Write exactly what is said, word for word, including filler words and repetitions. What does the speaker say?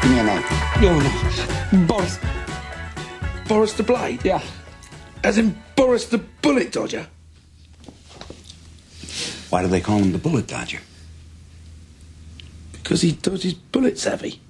Give me a name. No, no. Boris. Boris the Blade? Yeah. As in Boris the Bullet Dodger? Why do they call him the Bullet Dodger? Because he dodges bullets, Savvy.